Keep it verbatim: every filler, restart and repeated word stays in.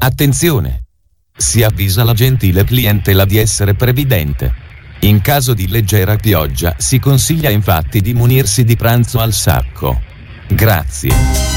Attenzione! Si avvisa la gentile clientela di essere previdente. In caso di leggera pioggia si consiglia infatti di munirsi di pranzo al sacco. Grazie.